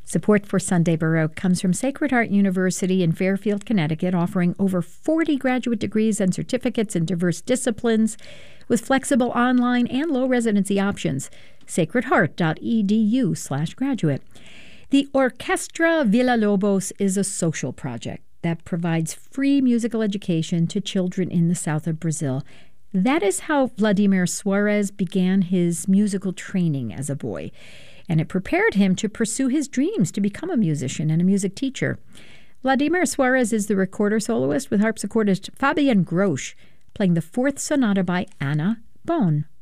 Support for Sunday Baroque comes from Sacred Heart University in Fairfield, Connecticut, offering over 40 graduate degrees and certificates in diverse disciplines with flexible online and low residency options. sacredheart.edu/graduate. The Orquestra Villalobos is a social project that provides free musical education to children in the south of Brazil. That is how Vladimir Suarez began his musical training as a boy, and it prepared him to pursue his dreams to become a musician and a music teacher. Vladimir Suarez is the recorder soloist with harpsichordist Fabian Grosch, playing the fourth sonata by Anna Bohn.